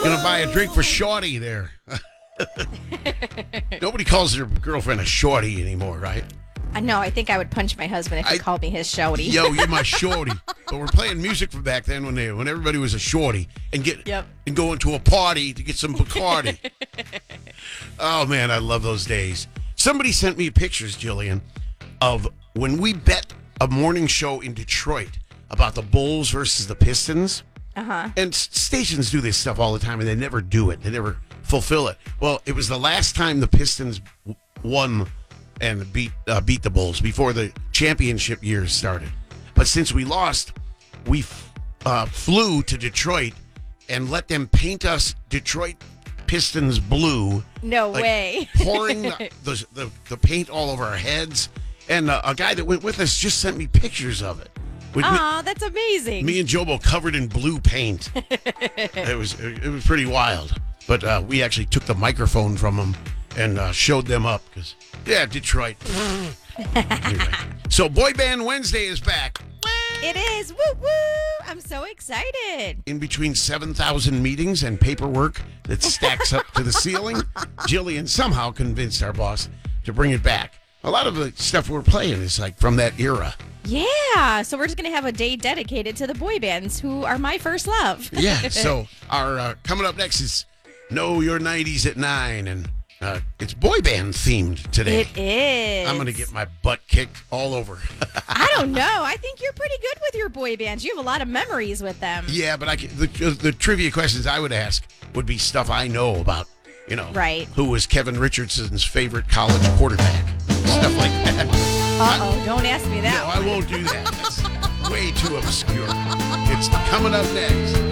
Gonna buy a drink for Shorty there. Nobody calls their girlfriend a shorty anymore, right? No, I think I would punch my husband if he called me his shorty. Yo, you're my shorty. But we're playing music from back then when everybody was a shorty and go into a party to get some Bacardi. Oh man, I love those days. Somebody sent me pictures, Jillian, of when we bet a morning show in Detroit about the Bulls versus the Pistons. Uh-huh. And stations do this stuff all the time, and they never do it. They never fulfill it. Well, it was the last time the Pistons won and beat the Bulls before the championship years started. But since we lost, we flew to Detroit and let them paint us Detroit Pistons blue. No way. Pouring the paint all over our heads. And a guy that went with us just sent me pictures of it. Aw, that's amazing. Me and Jobo covered in blue paint. It was pretty wild. But we actually took the microphone from them and showed them up because, Detroit. Anyway, so Boy Band Wednesday is back. It is. Woo woo! I'm so excited. In between 7,000 meetings and paperwork that stacks up to the ceiling, Jillian somehow convinced our boss to bring it back. A lot of the stuff we're playing is like from that era. Yeah, so we're just going to have a day dedicated to the boy bands who are my first love. Yeah, so our coming up next is Know Your 90s at 9, and it's boy band themed today. It is. I'm going to get my butt kicked all over. I don't know. I think you're pretty good with your boy bands. You have a lot of memories with them. Yeah, but the trivia questions I would ask would be stuff I know about, right? Who was Kevin Richardson's favorite college quarterback? Stuff like that. Uh-oh, don't ask me that. No, I won't do that. That's way too obscure. It's coming up next.